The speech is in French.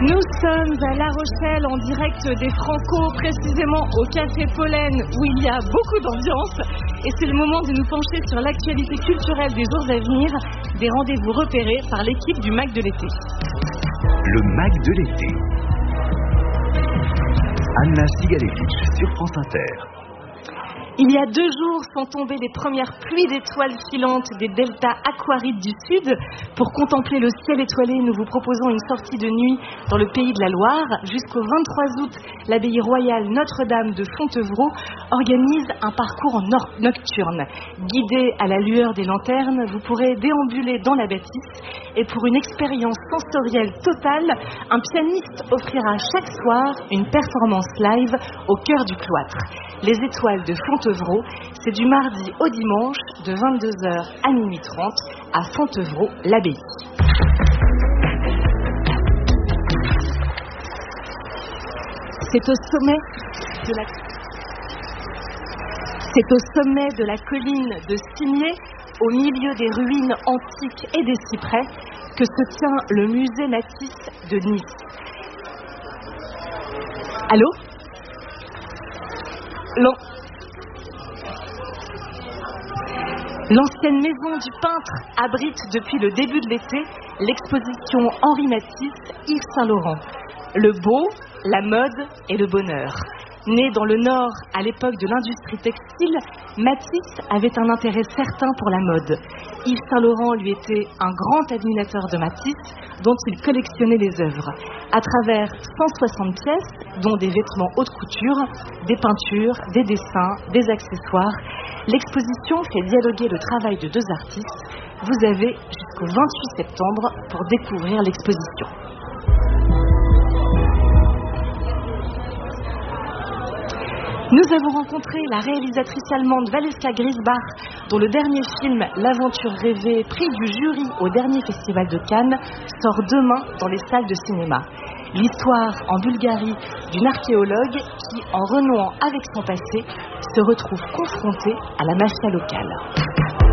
Nous sommes à La Rochelle en direct des Franco, précisément au Café Pollen où il y a beaucoup d'ambiance. Et c'est le moment de nous pencher sur l'actualité culturelle des jours à venir, des rendez-vous repérés par l'équipe du MAC de l'été. Le MAC de l'été. Anna Sigalevitch sur France Inter. Il y a 2 jours sont tombées les premières pluies d'étoiles filantes des deltas aquarides du Sud. Pour contempler le ciel étoilé, nous vous proposons une sortie de nuit dans le pays de la Loire. Jusqu'au 23 août, l'abbaye royale Notre-Dame de Fontevraud organise un parcours nocturne. Guidé à la lueur des lanternes, vous pourrez déambuler dans la bâtisse et pour une expérience sensorielle totale, un pianiste offrira chaque soir une performance live au cœur du cloître. Les étoiles de Fontevraud, c'est du mardi au dimanche de 22h à minuit 30 à Fontevraud-l'Abbaye. C'est au sommet de la colline de Cimier, au milieu des ruines antiques et des cyprès, que se tient le musée Matisse de Nice. Allô ? L'ancienne maison du peintre abrite depuis le début de l'été l'exposition Henri Matisse, Yves Saint-Laurent. Le beau, la mode et le bonheur. Né dans le Nord à l'époque de l'industrie textile, Matisse avait un intérêt certain pour la mode. Yves Saint-Laurent lui était un grand admirateur de Matisse, dont il collectionnait les œuvres. À travers 160 pièces, dont des vêtements haute couture, des peintures, des dessins, des accessoires, l'exposition fait dialoguer le travail de 2 artistes. Vous avez jusqu'au 28 septembre pour découvrir l'exposition. Nous avons rencontré la réalisatrice allemande Valeska Grisbach, dont le dernier film, L'aventure rêvée, prix du jury au dernier festival de Cannes, sort demain dans les salles de cinéma. L'histoire en Bulgarie d'une archéologue qui, en renouant avec son passé, se retrouve confrontée à la mafia locale.